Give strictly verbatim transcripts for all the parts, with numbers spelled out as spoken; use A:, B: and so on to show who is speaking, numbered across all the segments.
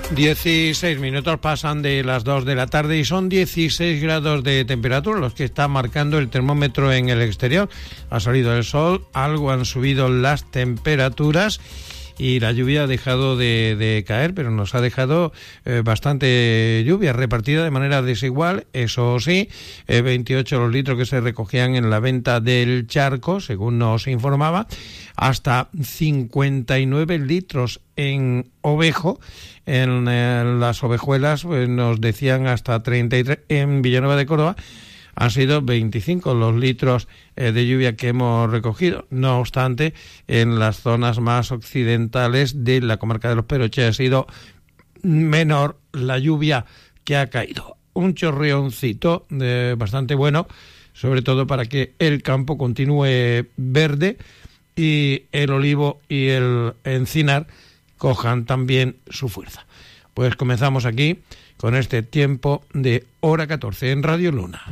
A: dieciséis minutos pasan de las dos de la tarde y son dieciséis grados de temperatura los que está marcando el termómetro en el exterior. Ha salido el sol, algo han subido las temperaturas y la lluvia ha dejado de, de caer, pero nos ha dejado eh, bastante lluvia repartida de manera desigual. Eso sí, eh, veintiocho los litros que se recogían en la venta del Charco, según nos informaba, hasta cincuenta y nueve litros en Ovejo. En, en las Ovejuelas pues, nos decían hasta treinta y tres. En Villanueva de Córdoba han sido veinticinco los litros eh, de lluvia que hemos recogido. No obstante, en las zonas más occidentales de la comarca de Los Pedroches ha sido menor la lluvia que ha caído. Un chorreoncito eh, bastante bueno, sobre todo para que el campo continúe verde y el olivo y el encinar cojan también su fuerza. Pues comenzamos aquí con este tiempo de hora catorce en Radio Luna.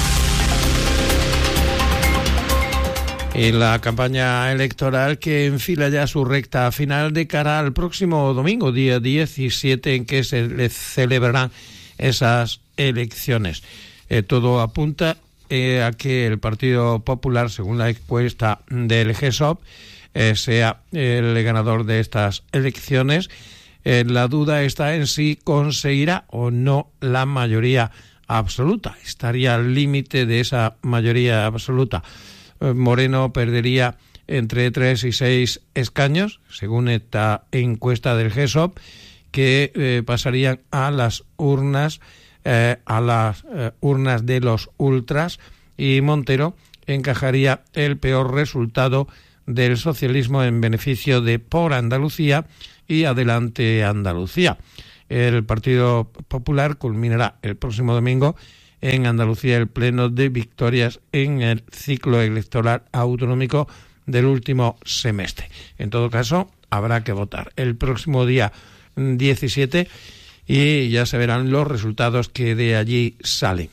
A: En la campaña electoral que enfila ya su recta final de cara al próximo domingo, día diecisiete, en que se le celebrarán esas elecciones. Eh, todo apunta eh, a que el Partido Popular, según la encuesta del G S O P, eh, sea el ganador de estas elecciones. Eh, la duda está en si conseguirá o no la mayoría absoluta. Estaría al límite de esa mayoría absoluta. Moreno perdería entre tres y seis escaños, según esta encuesta del G S O P, que eh, pasarían a las urnas, eh, a las eh, urnas de los ultras, y Montero encajaría el peor resultado del socialismo en beneficio de Por Andalucía y Adelante Andalucía. El Partido Popular culminará el próximo domingo en Andalucía el pleno de victorias en el ciclo electoral autonómico del último semestre. En todo caso, habrá que votar el próximo día diecisiete y ya se verán los resultados que de allí salen.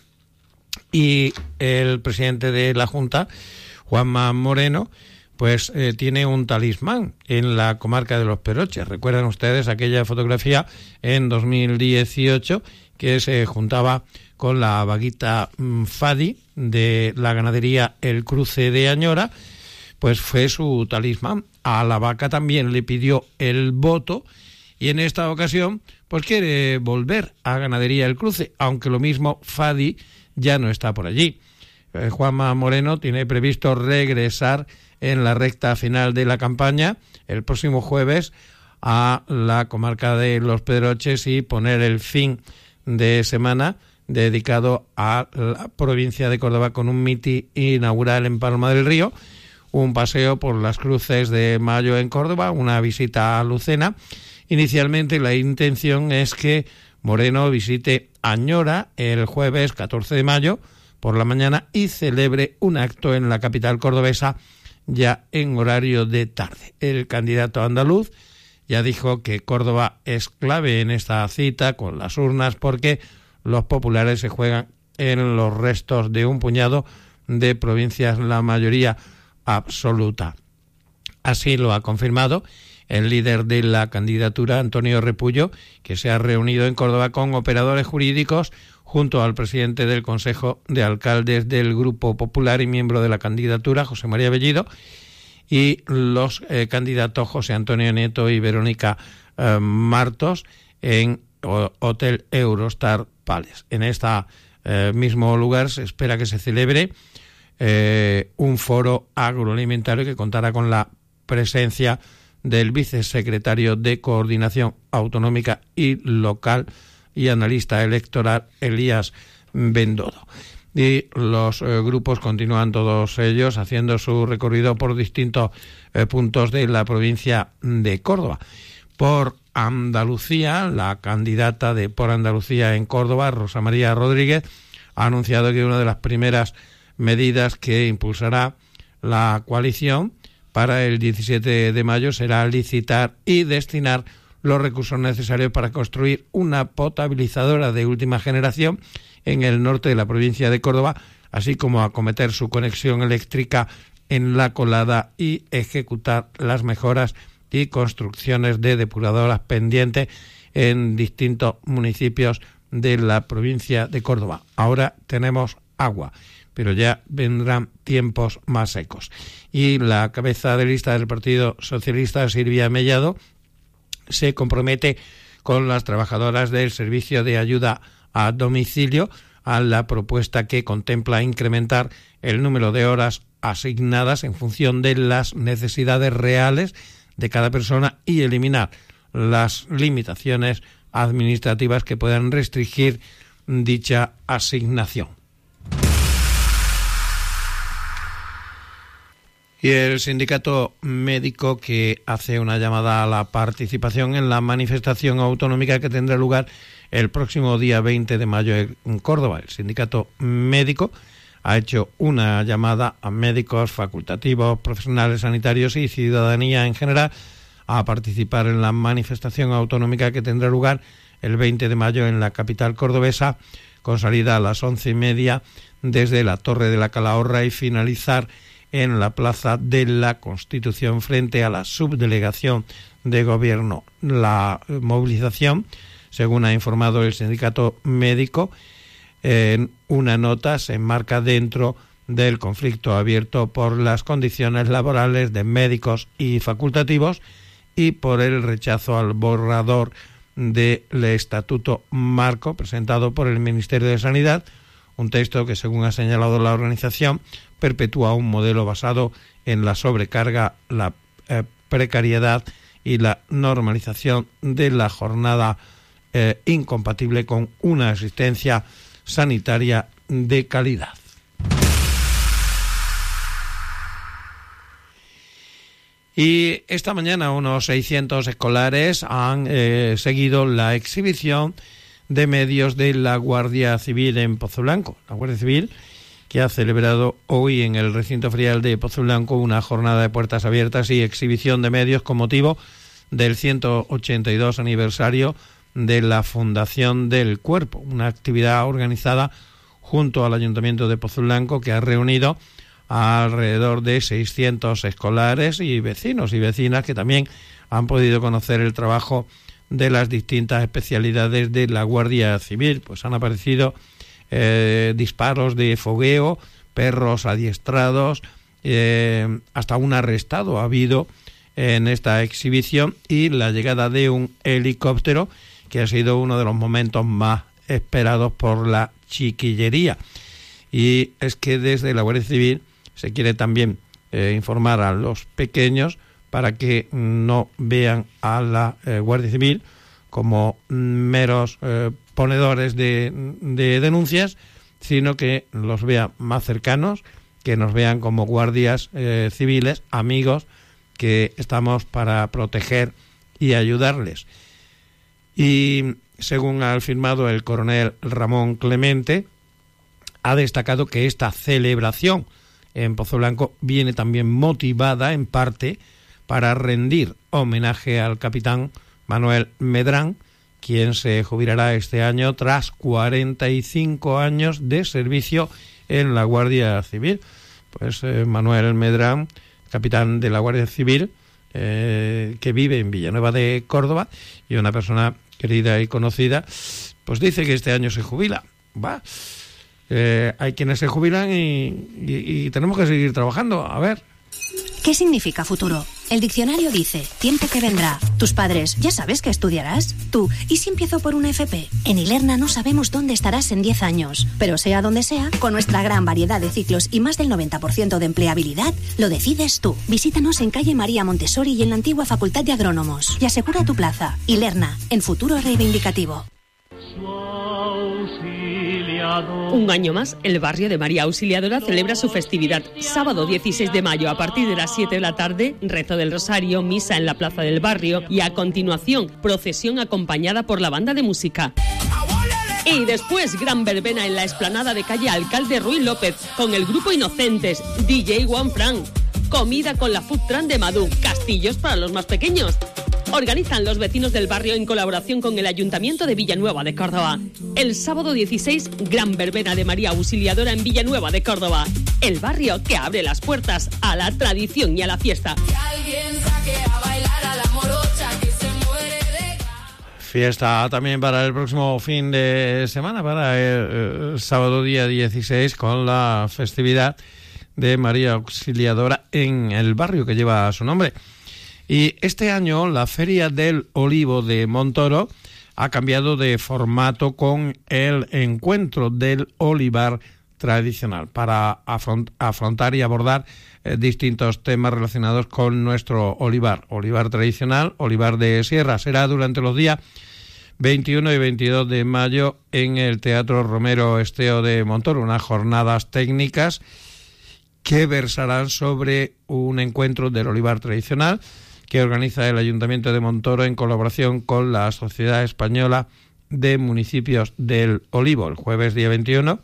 A: Y el presidente de la Junta, Juanma Moreno, pues eh, tiene un talismán en la comarca de Los Pedroches. Recuerdan ustedes aquella fotografía en dos mil dieciocho que se juntaba con la vaguita mmm, Fadi de la ganadería El Cruce de Añora, pues fue su talismán. A la vaca también le pidió el voto y en esta ocasión pues quiere volver a ganadería El Cruce, aunque lo mismo Fadi ya no está por allí. Eh, Juanma Moreno tiene previsto regresar en la recta final de la campaña el próximo jueves a la comarca de Los Pedroches y poner el fin de semana dedicado a la provincia de Córdoba con un mitin inaugural en Palma del Río, un paseo por las cruces de Mayo en Córdoba, una visita a Lucena. Inicialmente la intención es que Moreno visite Añora el jueves catorce de mayo por la mañana y celebre un acto en la capital cordobesa ya en horario de tarde. El candidato andaluz ya dijo que Córdoba es clave en esta cita con las urnas porque los populares se juegan en los restos de un puñado de provincias, la mayoría absoluta. Así lo ha confirmado el líder de la candidatura, Antonio Repullo, que se ha reunido en Córdoba con operadores jurídicos junto al presidente del Consejo de Alcaldes del Grupo Popular y miembro de la candidatura, José María Bellido, y los eh, candidatos José Antonio Nieto y Verónica eh, Martos en o, Hotel Eurostar Palace. En este eh, mismo lugar se espera que se celebre eh, un foro agroalimentario que contará con la presencia del vicesecretario de Coordinación Autonómica y Local y analista electoral Elías Bendodo. Y los eh, grupos continúan todos ellos haciendo su recorrido por distintos eh, puntos de la provincia de Córdoba. Por Andalucía, la candidata de Por Andalucía en Córdoba, Rosa María Rodríguez, ha anunciado que una de las primeras medidas que impulsará la coalición para el diecisiete de mayo será licitar y destinar los recursos necesarios para construir una potabilizadora de última generación en el norte de la provincia de Córdoba, así como acometer su conexión eléctrica en La Colada y ejecutar las mejoras y construcciones de depuradoras pendientes en distintos municipios de la provincia de Córdoba. Ahora tenemos agua, pero ya vendrán tiempos más secos. Y la cabeza de lista del Partido Socialista, Silvia Mellado, se compromete con las trabajadoras del servicio de ayuda a domicilio a la propuesta que contempla incrementar el número de horas asignadas en función de las necesidades reales de cada persona y eliminar las limitaciones administrativas que puedan restringir dicha asignación. Y el sindicato médico, que hace una llamada a la participación en la manifestación autonómica que tendrá lugar el próximo día veinte de mayo en Córdoba. El sindicato médico ha hecho una llamada a médicos, facultativos, profesionales sanitarios y ciudadanía en general a participar en la manifestación autonómica que tendrá lugar el veinte de mayo en la capital cordobesa, con salida a las once y media desde la Torre de la Calahorra y finalizar en la Plaza de la Constitución frente a la subdelegación de gobierno. La movilización, según ha informado el sindicato médico, en una nota se enmarca dentro del conflicto abierto por las condiciones laborales de médicos y facultativos y por el rechazo al borrador del Estatuto Marco presentado por el Ministerio de Sanidad, un texto que, según ha señalado la organización, perpetúa un modelo basado en la sobrecarga, la eh, precariedad y la normalización de la jornada eh, incompatible con una asistencia sanitaria de calidad. Y esta mañana unos seiscientos escolares han eh, seguido la exhibición de medios de la Guardia Civil en Pozoblanco. La Guardia Civil, que ha celebrado hoy en el recinto ferial de Pozoblanco una jornada de puertas abiertas y exhibición de medios con motivo del ciento ochenta y dos aniversario de la Fundación del Cuerpo, una actividad organizada junto al Ayuntamiento de Pozoblanco que ha reunido a alrededor de seiscientos escolares y vecinos y vecinas que también han podido conocer el trabajo de las distintas especialidades de la Guardia Civil. Pues han aparecido eh, disparos de fogueo, perros adiestrados, eh, hasta un arrestado ha habido en esta exhibición y la llegada de un helicóptero que ha sido uno de los momentos más esperados por la chiquillería. Y es que desde la Guardia Civil se quiere también eh, informar a los pequeños para que no vean a la eh, Guardia Civil como meros eh, ponedores de, de denuncias, sino que los vean más cercanos, que nos vean como guardias eh, civiles, amigos, que estamos para proteger y ayudarles. Y según ha afirmado el coronel Ramón Clemente, ha destacado que esta celebración en Pozoblanco viene también motivada en parte para rendir homenaje al capitán Manuel Medrán, quien se jubilará este año tras cuarenta y cinco años de servicio en la Guardia Civil. Pues eh, Manuel Medrán, capitán de la Guardia Civil, eh, que vive en Villanueva de Córdoba y una persona querida y conocida, pues dice que este año se jubila. Va. Eh, hay quienes se jubilan y, y, y tenemos que seguir trabajando. A ver.
B: ¿Qué significa futuro? El diccionario dice, tiempo que vendrá. Tus padres, ¿ya sabes qué estudiarás? Tú, ¿y si empiezo por una F P? En Ilerna no sabemos dónde estarás en diez años. Pero sea donde sea, con nuestra gran variedad de ciclos y más del noventa por ciento de empleabilidad, lo decides tú. Visítanos en calle María Montessori y en la antigua Facultad de Agrónomos. Y asegura tu plaza. Ilerna, en futuro reivindicativo.
C: Un año más, el barrio de María Auxiliadora celebra su festividad. Sábado dieciséis de mayo, a partir de las siete de la tarde, rezo del Rosario, misa en la plaza del barrio y, a continuación, procesión acompañada por la banda de música. Y después, gran verbena en la explanada de calle Alcalde Ruy López, con el grupo Inocentes, D J Juan Fran. Comida con la Food Tran de Madú, castillos para los más pequeños. Organizan los vecinos del barrio en colaboración con el Ayuntamiento de Villanueva de Córdoba. El sábado dieciséis, gran verbena de María Auxiliadora en Villanueva de Córdoba. El barrio que abre las puertas a la tradición y a la fiesta.
A: Fiesta también para el próximo fin de semana, para el, el sábado día dieciséis, con la festividad de María Auxiliadora en el barrio que lleva su nombre. Y este año la Feria del Olivo de Montoro ha cambiado de formato con el encuentro del olivar tradicional para afront- afrontar y abordar eh, distintos temas relacionados con nuestro olivar. Olivar tradicional, olivar de sierra. Será durante los días veintiuno y veintidós de mayo en el Teatro Romero Esteo de Montoro, unas jornadas técnicas que versarán sobre un encuentro del olivar tradicional que organiza el Ayuntamiento de Montoro en colaboración con la Sociedad Española de Municipios del Olivo. El jueves día veintiuno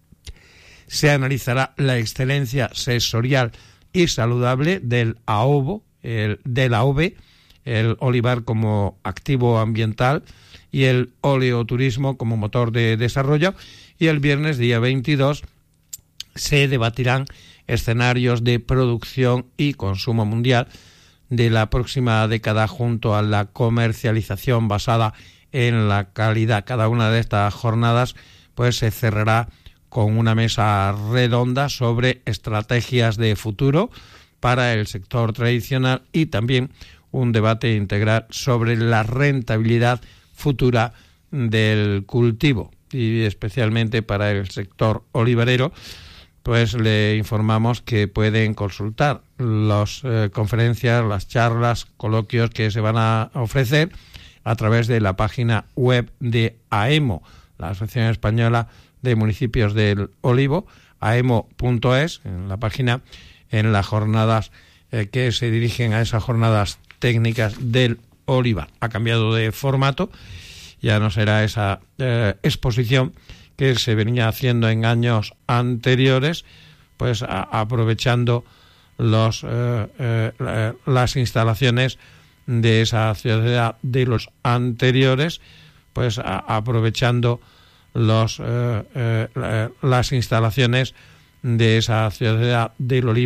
A: se analizará la excelencia sensorial y saludable del aobo, el, del aobe, el olivar como activo ambiental y el oleoturismo como motor de desarrollo. Y el viernes día veintidós se debatirán escenarios de producción y consumo mundial de la próxima década junto a la comercialización basada en la calidad. Cada una de estas jornadas pues se cerrará con una mesa redonda sobre estrategias de futuro para el sector tradicional y también un debate integral sobre la rentabilidad futura del cultivo, y especialmente para el sector olivarero. Pues le informamos que pueden consultar las eh, conferencias, las charlas, coloquios que se van a ofrecer a través de la página web de AEMO, la Asociación Española de Municipios del Olivo, aemo punto es, en la página, en las jornadas eh, que se dirigen a esas jornadas técnicas del olivar. Ha cambiado de formato, ya no será esa eh, exposición que se venía haciendo en años anteriores, pues a, aprovechando los eh, eh, las instalaciones de esa ciudad de los anteriores, pues a, aprovechando los eh, eh, las instalaciones de esa ciudad del Olivo